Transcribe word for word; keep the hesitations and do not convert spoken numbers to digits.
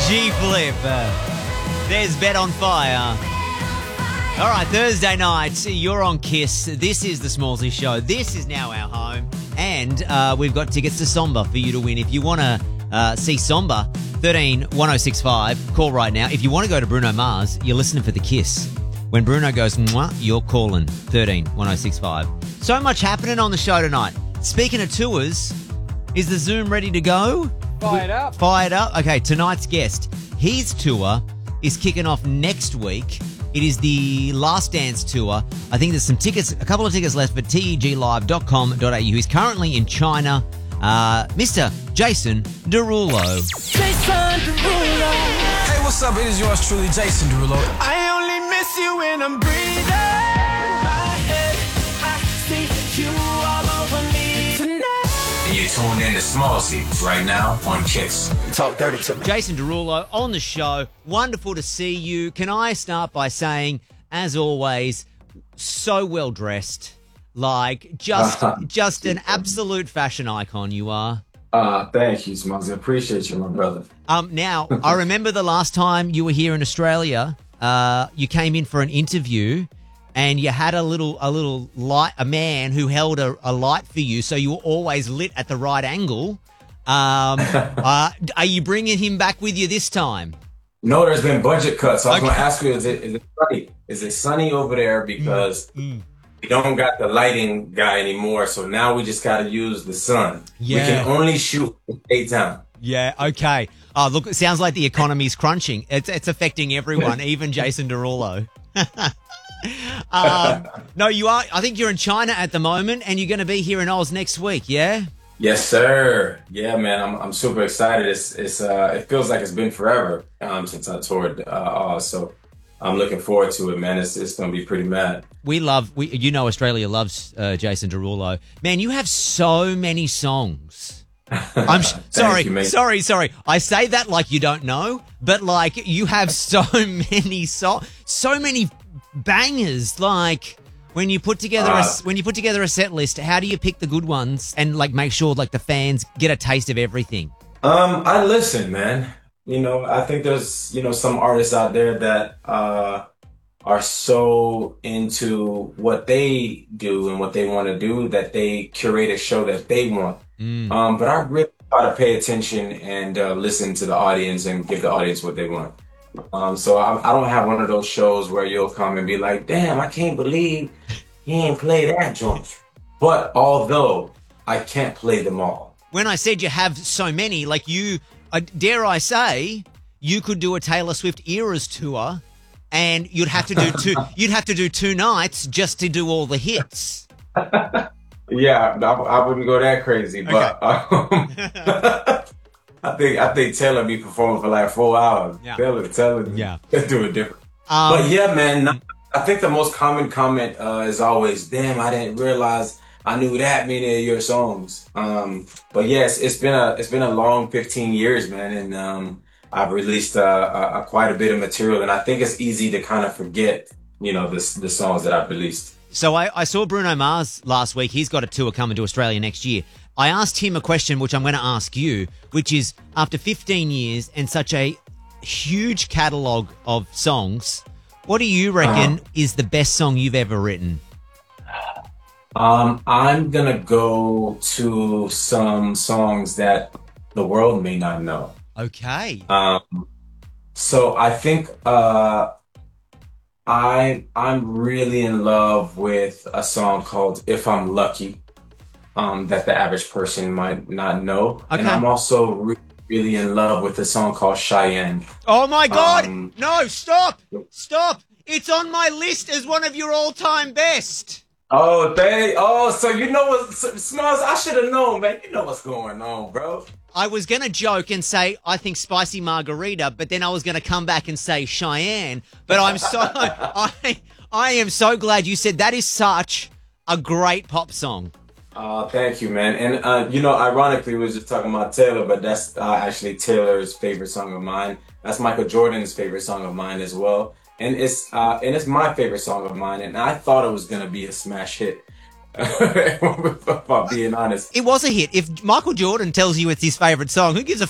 G-Flip. Uh, there's Bet on Fire. All right, Thursday night, you're on Kiss. This is the Smallsy Show. This is now our home. And uh, we've got tickets to Somber for you to win. If you want to uh, see Somber, thirteen one oh six five, call right now. If you want to go to Bruno Mars, you're listening for the Kiss. When Bruno goes, mwah, you're calling thirteen one oh six five. So much happening on the show tonight. Speaking of tours, is the Zoom ready to go? Fired up. Fired up. Okay, tonight's guest, his tour is kicking off next week. It is the Last Dance tour. I think there's some tickets, a couple of tickets left for T E G live dot com dot a u. He's currently in China. Uh, Mister Jason Derulo. Jason Derulo. Hey, what's up? It is yours truly, Jason Derulo. I only miss you when I'm breathing. My head, I see you all over me tonight. And you're tuned in to Small Seats right now on Kiss. Talk dirty to me. Jason Derulo on the show. Wonderful to see you. Can I start by saying, as always, so well dressed. Like, just Uh-huh. just an absolute fashion icon you are. Uh, thank you, Smuzzy. Appreciate you, my brother. Um, now, I remember the last time you were here in Australia, uh, you came in for an interview and you had a little a little light, a man who held a, a light for you, so you were always lit at the right angle. Um, uh, are you bringing him back with you this time? No, there's been budget cuts. So I was Okay. going to ask you, is it, is it sunny? Is it sunny over there? Because Mm. we don't got the lighting guy anymore, so now we just got to use the sun. Yeah. We can only shoot in daytime. Yeah, okay. Oh, look, it sounds like the economy's crunching. It's it's affecting everyone, even Jason Derulo. um, no, you are. I think you're in China at the moment, and you're going to be here in Oz next week, yeah? Yes, sir. Yeah, man, I'm I'm super excited. It's it's uh it feels like it's been forever um since I toured uh Oz, so I'm looking forward to it, man. It's it's gonna be pretty mad. We love, we, you know, Australia loves uh, Jason Derulo. Man, you have so many songs. I'm sh- sorry, you, mate. sorry, sorry. I say that like you don't know, but like you have so many so so many bangers. Like when you put together a, Uh, when you put together a set list, how do you pick the good ones and like make sure like the fans get a taste of everything? Um, I listen, man. You know, I think there's, you know, some artists out there that uh are so into what they do and what they want to do that they curate a show that they want. Mm. Um, but I really try to pay attention and uh, listen to the audience and give the audience what they want. Um, so I, I don't have one of those shows where you'll come and be like, damn, I can't believe he ain't play that joint. But although I can't play them all. When I said you have so many, like you, uh, dare I say, you could do a Taylor Swift Eras tour, and you'd have to do two. You'd have to do two nights just to do all the hits. Yeah, I, I wouldn't go that crazy, but um, I think I think Taylor be performing for like four hours. Yeah. Taylor, Taylor, Yeah. let's do it different. Um, But yeah, man, I think the most common comment uh, is always, "Damn, I didn't realize I knew that many of your songs." Um, but yes, it's been a it's been a long fifteen years, man, and um, I've released uh, a, a quite a bit of material, and I think it's easy to kind of forget, you know, the the songs that I've released. So I, I saw Bruno Mars last week. He's got a tour coming to Australia next year. I asked him a question, which I'm going to ask you, which is, after fifteen years and such a huge catalogue of songs, what do you reckon Uh-huh. is the best song you've ever written? Um, I'm gonna go to some songs that the world may not know. Okay. Um, so I think uh, I I'm really in love with a song called "If I'm Lucky," um, that the average person might not know, and Okay. I'm also re- really in love with a song called "Cheyenne." Oh my God! Um, no, stop! Stop! It's on my list as one of your all-time best. Oh, they oh, so you know what, Smalls? I should have known, man. You know what's going on, bro. I was going to joke and say, I think Spicy Margarita, but then I was going to come back and say Cheyenne. But I'm so, I, I am so glad you said that is such a great pop song. Uh, thank you, man. And, uh, you know, ironically, we were just talking about Taylor, but that's uh, actually Taylor's favorite song of mine. That's Michael Jordan's favorite song of mine as well. And it's, uh, and it's my favorite song of mine. And I thought it was going to be a smash hit. If I'm being honest. It was a hit. If Michael Jordan tells you it's his favorite song, who gives a